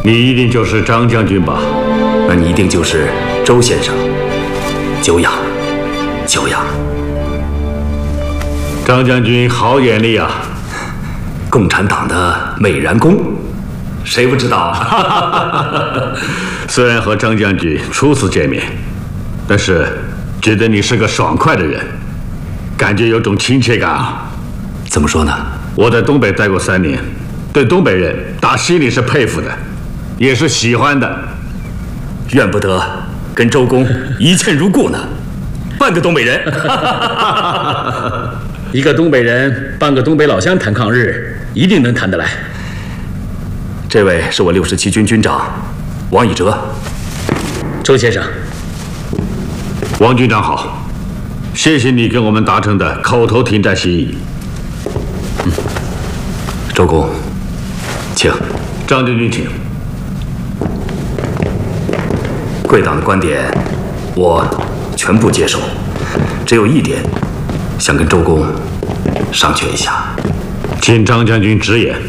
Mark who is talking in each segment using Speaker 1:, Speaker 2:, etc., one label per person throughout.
Speaker 1: 你一定就是张将军吧？
Speaker 2: 那你一定就是周先生。久仰，久仰。
Speaker 1: 张将军好眼力啊！
Speaker 2: 共产党的美髯公，谁不知道啊？
Speaker 1: 虽然和张将军初次见面，但是觉得你是个爽快的人，感觉有种亲切感啊。
Speaker 2: 怎么说呢？
Speaker 1: 我在东北待过3年，对东北人打心里是佩服的，也是喜欢的。
Speaker 2: 怨不得跟周公一见如故呢。半个东北人，
Speaker 3: 一个东北人，半个东北老乡谈抗日，一定能谈得来。
Speaker 2: 这位是我67军军长王以哲。
Speaker 3: 周先生，
Speaker 1: 王军长好，谢谢你跟我们达成的口头停战协议。
Speaker 2: 周公，请。
Speaker 1: 张将军请。
Speaker 2: 贵党的观点，我全部接受，只有一点，想跟周公商榷一下。
Speaker 1: 请张将军直言。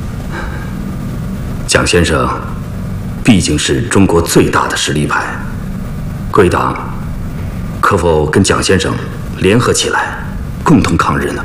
Speaker 2: 蒋先生毕竟是中国最大的实力派，贵党可否跟蒋先生联合起来，共同抗日呢？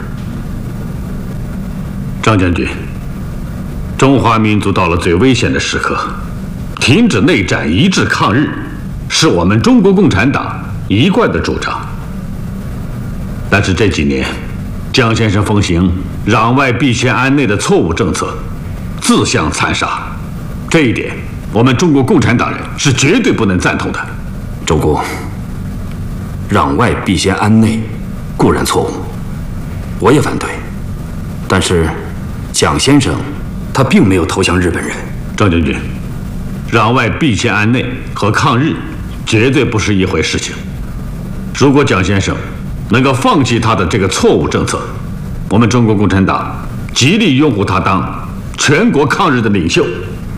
Speaker 1: 张将军，中华民族到了最危险的时刻，停止内战，一致抗日，是我们中国共产党一贯的主张。但是这几年，蒋先生奉行攘外必先安内的错误政策，自相残杀，这一点我们中国共产党人是绝对不能赞同的。
Speaker 2: 周公，攘外必先安内固然错误，我也反对，但是蒋先生他并没有投降日本人。
Speaker 1: 张将军，攘外必先安内和抗日绝对不是一回事情。如果蒋先生能够放弃他的这个错误政策，我们中国共产党极力拥护他当全国抗日的领袖。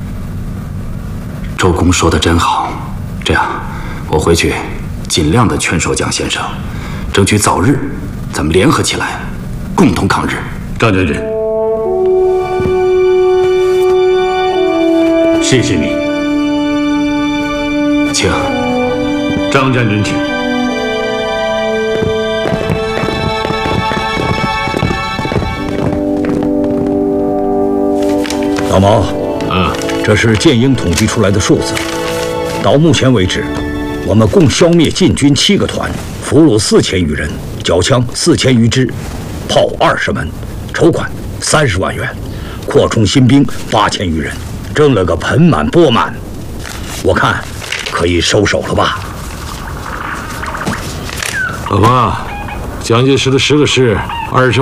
Speaker 2: 周公说的真好，这样我回去尽量的劝说蒋先生，争取早日咱们联合起来，共同抗日。
Speaker 1: 张将军，谢谢你。
Speaker 2: 请。
Speaker 1: 张将军请。
Speaker 4: 老毛，这是建英统计出来的数字。到目前为止，我们共消灭晋军7个团，俘虏4000余人，缴枪4000余支，炮20门，筹款30万元，扩充新兵8000余人，挣了个盆满钵满。我看可以收手了吧？
Speaker 5: 老妈，蒋介石的10个师，20